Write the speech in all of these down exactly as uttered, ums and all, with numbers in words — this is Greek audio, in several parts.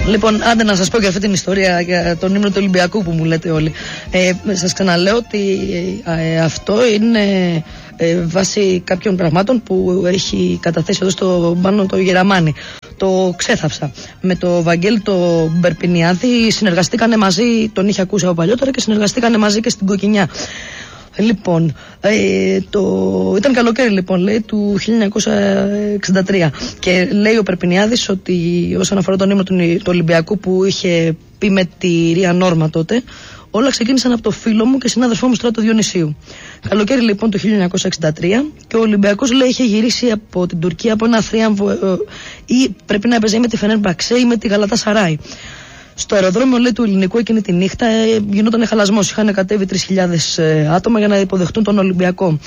Λοιπόν, άντε να σας πω και αυτή την ιστορία για τον ύμνο του Ολυμπιακού που μου λέτε όλοι. Ε, σας ξαναλέω ότι ε, αυτό είναι ε, βάσει κάποιων πραγμάτων που έχει καταθέσει εδώ στο Πάνο το Γεραμάνι. Το ξέθαψα. Με το Βαγγέλη το Μπερπινιάδη συνεργαστήκανε μαζί, τον είχε ακούσει από παλιότερα και συνεργαστήκανε μαζί και στην Κοκκινιά. Λοιπόν, ε, το... ήταν καλοκαίρι λοιπόν, λέει, του χίλια εννιακόσια εξήντα τρία και λέει ο Περπινιάδης ότι όσον αφορά τον ύμνο του, του Ολυμπιακού που είχε πει με τη Ρία Νόρμα τότε, όλα ξεκίνησαν από το φίλο μου και συνάδελφό μου Στράτο Διονυσίου. Καλοκαίρι λοιπόν το χίλια εννιακόσια εξήντα τρία και ο Ολυμπιακός, λέει, είχε γυρίσει από την Τουρκία από ένα θρίαμβο ε, ή πρέπει να έπαιζε ή με τη Φενέρμπαξε ή με τη Γαλατασαράι. Στο αεροδρόμιο, λέει, του Ελληνικού εκείνη τη νύχτα ε, γινόταν χαλασμός. Είχαν κατέβει τρεις χιλιάδες ε, άτομα για να υποδεχτούν τον Ολυμπιακό.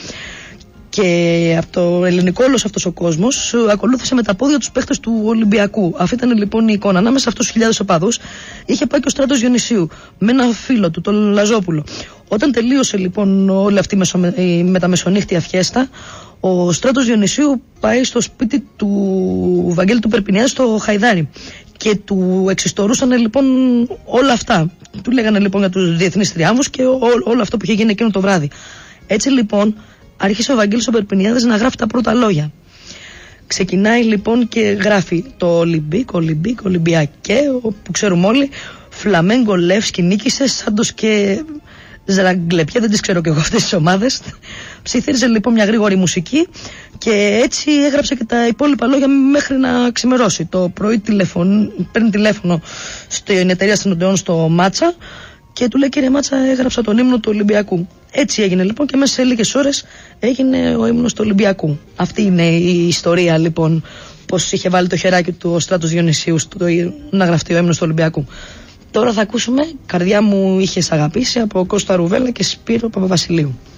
Και από το Ελληνικό όλος αυτός ο κόσμος ε, ακολούθησε με τα πόδια τους παίχτες του Ολυμπιακού. Αυτή ήταν λοιπόν η εικόνα. Ανάμεσα σε αυτούς τους χιλιάδες οπαδούς είχε πάει και ο Στράτος Διονυσίου με ένα φίλο του, τον Λαζόπουλο. Όταν τελείωσε λοιπόν όλη αυτή η μεταμεσονύχτια φιέστα, ο Στράτος Διονυσίου πάει στο σπίτι του Βαγγέλη του Περπινιάδη στο Χαϊδάρι. Και του εξιστορούσαν λοιπόν όλα αυτά. Του λέγανε λοιπόν για τους διεθνείς τριάμβους και ό, όλο αυτό που είχε γίνει εκείνο το βράδυ. Έτσι λοιπόν άρχισε ο Βαγγέλης ο Περπινιάδης να γράφει τα πρώτα λόγια. Ξεκινάει λοιπόν και γράφει το Ολυμπίκ, Ολυμπίκ, Ολυμπιακέ, που ξέρουμε όλοι, Φλαμέγκο, Λεύσκι, νίκησε, Σάντος και Ζραγκλεπιέ, δεν τις ξέρω και εγώ αυτές τις ομάδες. Ψιθύριζε λοιπόν μια γρήγορη μουσική και έτσι έγραψε και τα υπόλοιπα λόγια μέχρι να ξημερώσει. Το πρωί τηλεφων... παίρνει τηλέφωνο στην εταιρεία συνοντεών στο Μάτσα και του λέει: κύριε Μάτσα, έγραψα τον ύμνο του Ολυμπιακού. Έτσι έγινε λοιπόν και μέσα σε λίγες ώρες έγινε ο ύμνος του Ολυμπιακού. Αυτή είναι η ιστορία λοιπόν, πως είχε βάλει το χεράκι του ο Στράτος Διονυσίου στο... να γραφτεί ο ύμνος του Ολυμπιακού. Τώρα θα ακούσουμε «Καρδιά μου είχες αγαπήσει» από Κώστα Ρουβέλα και Σπύρο Παπαβασιλείου.